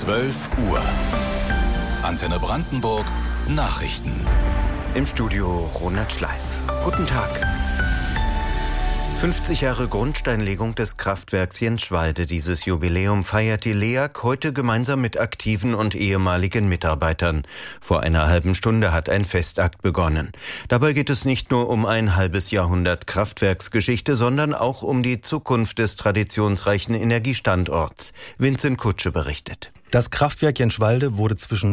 12 Uhr. Antenne Brandenburg Nachrichten. Im Studio Ronald Schleif. Guten Tag. 50 Jahre Grundsteinlegung des Kraftwerks Jenschwalde. Dieses Jubiläum feiert die LEAG heute gemeinsam mit aktiven und ehemaligen Mitarbeitern. Vor einer halben Stunde hat ein Festakt begonnen. Dabei geht es nicht nur um ein halbes Jahrhundert Kraftwerksgeschichte, sondern auch um die Zukunft des traditionsreichen Energiestandorts. Vincent Kutsche berichtet. Das Kraftwerk Jenschwalde wurde zwischen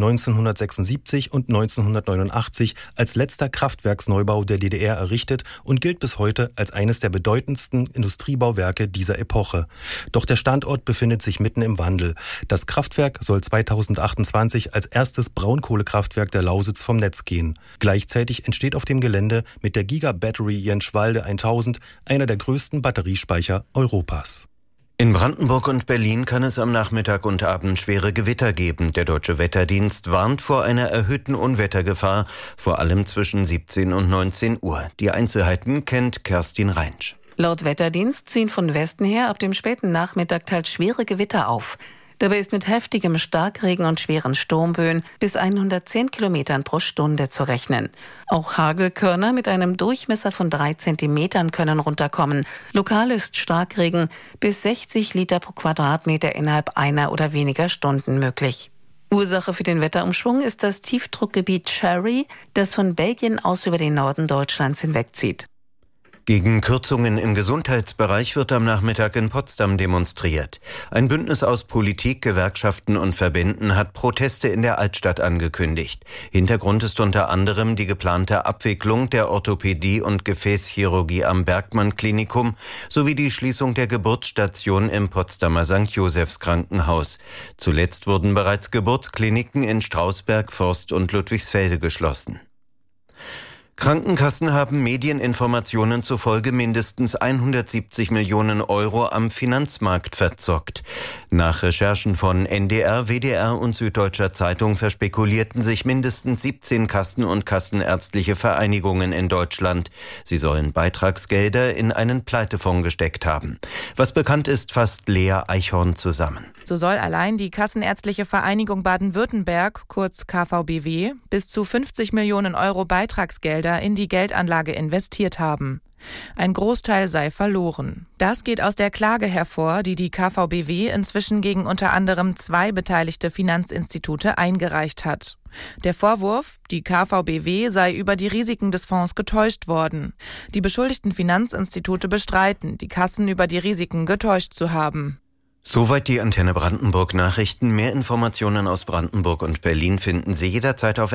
1976 und 1989 als letzter Kraftwerksneubau der DDR errichtet und gilt bis heute als eines der bedeutendsten Industriebauwerke dieser Epoche. Doch der Standort befindet sich mitten im Wandel. Das Kraftwerk soll 2028 als erstes Braunkohlekraftwerk der Lausitz vom Netz gehen. Gleichzeitig entsteht auf dem Gelände mit der Giga-Battery Jenschwalde 1000 einer der größten Batteriespeicher Europas. In Brandenburg und Berlin kann es am Nachmittag und Abend schwere Gewitter geben. Der Deutsche Wetterdienst warnt vor einer erhöhten Unwettergefahr, vor allem zwischen 17 und 19 Uhr. Die Einzelheiten kennt Kerstin Reinsch. Laut Wetterdienst ziehen von Westen her ab dem späten Nachmittag teils schwere Gewitter auf. Dabei ist mit heftigem Starkregen und schweren Sturmböen bis 110 Kilometern pro Stunde zu rechnen. Auch Hagelkörner mit einem Durchmesser von 3 Zentimetern können runterkommen. Lokal ist Starkregen bis 60 Liter pro Quadratmeter innerhalb einer oder weniger Stunden möglich. Ursache für den Wetterumschwung ist das Tiefdruckgebiet Cherry, das von Belgien aus über den Norden Deutschlands hinwegzieht. Gegen Kürzungen im Gesundheitsbereich wird am Nachmittag in Potsdam demonstriert. Ein Bündnis aus Politik, Gewerkschaften und Verbänden hat Proteste in der Altstadt angekündigt. Hintergrund ist unter anderem die geplante Abwicklung der Orthopädie und Gefäßchirurgie am Bergmann-Klinikum sowie die Schließung der Geburtsstation im Potsdamer St. Josephs Krankenhaus. Zuletzt wurden bereits Geburtskliniken in Strausberg, Forst und Ludwigsfelde geschlossen. Krankenkassen haben Medieninformationen zufolge mindestens 170 Millionen Euro am Finanzmarkt verzockt. Nach Recherchen von NDR, WDR und Süddeutscher Zeitung verspekulierten sich mindestens 17 Kassen und kassenärztliche Vereinigungen in Deutschland. Sie sollen Beitragsgelder in einen Pleitefonds gesteckt haben. Was bekannt ist, fasst Lea Eichhorn zusammen. So soll allein die Kassenärztliche Vereinigung Baden-Württemberg, kurz KVBW, bis zu 50 Millionen Euro Beitragsgelder in die Geldanlage investiert haben. Ein Großteil sei verloren. Das geht aus der Klage hervor, die die KVBW inzwischen gegen unter anderem 2 beteiligte Finanzinstitute eingereicht hat. Der Vorwurf, die KVBW sei über die Risiken des Fonds getäuscht worden. Die beschuldigten Finanzinstitute bestreiten, die Kassen über die Risiken getäuscht zu haben. Soweit die Antenne Brandenburg Nachrichten. Mehr Informationen aus Brandenburg und Berlin finden Sie jederzeit auf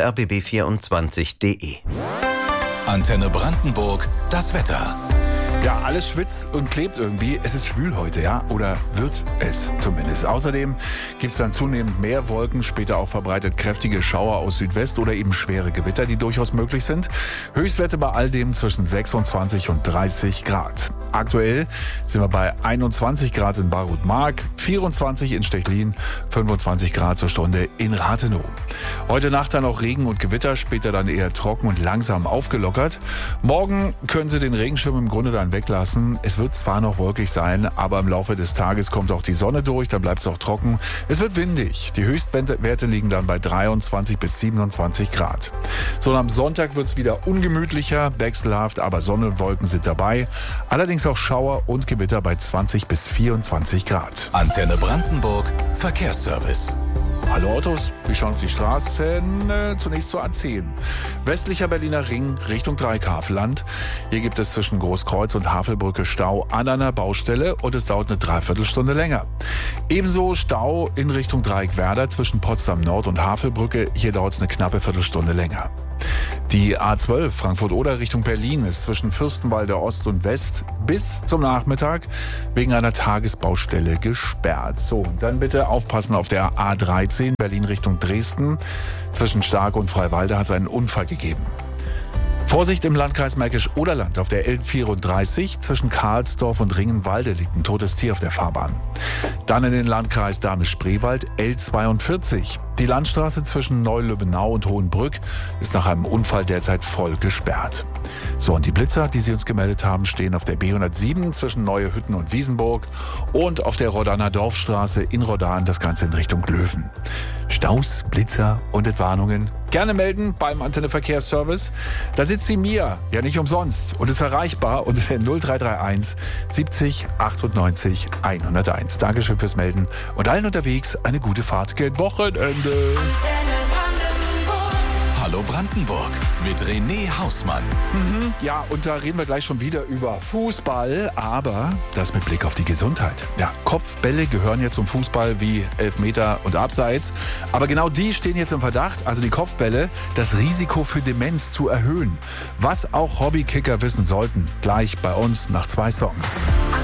rbb24.de. Antenne Brandenburg, das Wetter. Ja, alles schwitzt und klebt irgendwie. Es ist schwül heute, ja? Oder wird es zumindest. Außerdem gibt es dann zunehmend mehr Wolken, später auch verbreitet kräftige Schauer aus Südwest oder eben schwere Gewitter, die durchaus möglich sind. Höchstwerte bei all dem zwischen 26 und 30 Grad. Aktuell sind wir bei 21 Grad in Barut-Mark, 24 in Stechlin, 25 Grad zur Stunde in Rathenow. Heute Nacht dann auch Regen und Gewitter, später dann eher trocken und langsam aufgelockert. Morgen können Sie den Regenschirm im Grunde dann weglassen. Es wird zwar noch wolkig sein, aber im Laufe des Tages kommt auch die Sonne durch, dann bleibt es auch trocken. Es wird windig. Die Höchstwerte liegen dann bei 23 bis 27 Grad. So, und am Sonntag wird es wieder ungemütlicher, wechselhaft, aber Sonne und Wolken sind dabei. Allerdings auch Schauer und Gewitter bei 20 bis 24 Grad. Antenne Brandenburg, Verkehrsservice. Hallo Autos, wir schauen auf die Straßen. Zunächst zur A10. Westlicher Berliner Ring Richtung Dreieck-Havelland. Hier gibt es zwischen Großkreuz und Havelbrücke Stau an einer Baustelle und es dauert eine Dreiviertelstunde länger. Ebenso Stau in Richtung Dreieck-Werder zwischen Potsdam Nord und Havelbrücke. Hier dauert es eine knappe Viertelstunde länger. Die A12 Frankfurt-Oder Richtung Berlin ist zwischen Fürstenwalde Ost und West bis zum Nachmittag wegen einer Tagesbaustelle gesperrt. So, und dann bitte aufpassen auf der A13 Berlin Richtung Dresden. Zwischen Starke und Freiwalde hat es einen Unfall gegeben. Vorsicht im Landkreis Märkisch-Oderland auf der L34. Zwischen Karlsdorf und Ringenwalde liegt ein totes Tier auf der Fahrbahn. Dann in den Landkreis Dahme-Spreewald, L42. Die Landstraße zwischen Neulübbenau und Hohenbrück ist nach einem Unfall derzeit voll gesperrt. So, und die Blitzer, die Sie uns gemeldet haben, stehen auf der B107 zwischen Neue Hütten und Wiesenburg und auf der Rodaner Dorfstraße in Rodan, das Ganze in Richtung Löwen. Staus, Blitzer und Entwarnungen gerne melden beim Antenne Verkehrsservice. Da sitzt die Mia, ja nicht umsonst, und ist erreichbar unter der 0331 70 98 101. Dankeschön fürs Melden und allen unterwegs eine gute Fahrt gen Wochenende. Hallo Brandenburg mit René Hausmann. Ja, und da reden wir gleich schon wieder über Fußball, aber das mit Blick auf die Gesundheit. Ja, Kopfbälle gehören ja zum Fußball wie Elfmeter und Abseits, aber genau die stehen jetzt im Verdacht, also die Kopfbälle, das Risiko für Demenz zu erhöhen. Was auch Hobbykicker wissen sollten, gleich bei uns nach 2 Songs.